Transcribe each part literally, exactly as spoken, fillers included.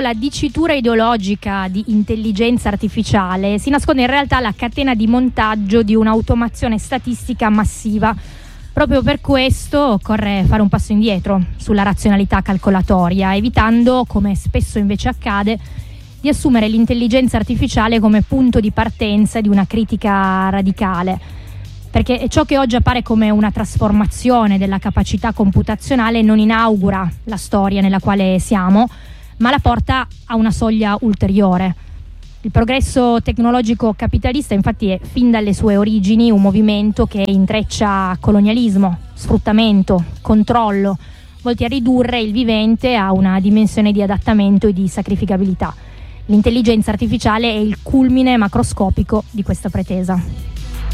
la dicitura ideologica di intelligenza artificiale si nasconde in realtà la catena di montaggio di un'automazione statistica massiva. Proprio per questo occorre fare un passo indietro sulla razionalità calcolatoria, evitando, come spesso invece accade, di assumere l'intelligenza artificiale come punto di partenza di una critica radicale, perché ciò che oggi appare come una trasformazione della capacità computazionale non inaugura la storia nella quale siamo, ma la porta a una soglia ulteriore. Il progresso tecnologico capitalista infatti è fin dalle sue origini un movimento che intreccia colonialismo, sfruttamento, controllo, volti a ridurre il vivente a una dimensione di adattamento e di sacrificabilità. L'intelligenza artificiale è il culmine macroscopico di questa pretesa.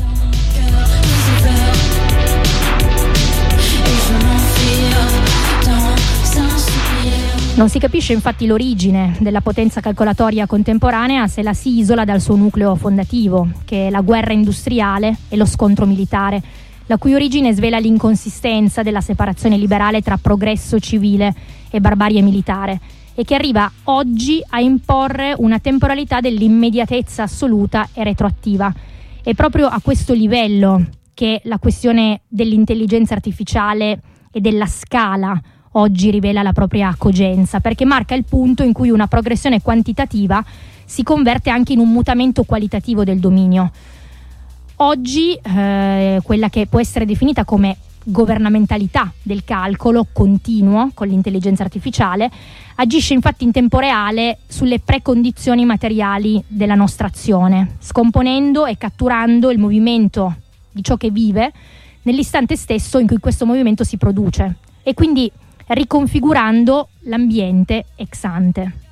Non si capisce infatti l'origine della potenza calcolatoria contemporanea se la si isola dal suo nucleo fondativo, che è la guerra industriale e lo scontro militare, la cui origine svela l'inconsistenza della separazione liberale tra progresso civile e barbarie militare, e che arriva oggi a imporre una temporalità dell'immediatezza assoluta e retroattiva. È proprio a questo livello che la questione dell'intelligenza artificiale e della scala oggi rivela la propria cogenza, perché marca il punto in cui una progressione quantitativa si converte anche in un mutamento qualitativo del dominio. Oggi eh, quella che può essere definita come governamentalità del calcolo continuo con l'intelligenza artificiale agisce infatti in tempo reale sulle precondizioni materiali della nostra azione, scomponendo e catturando il movimento di ciò che vive nell'istante stesso in cui questo movimento si produce, e quindi riconfigurando l'ambiente ex ante.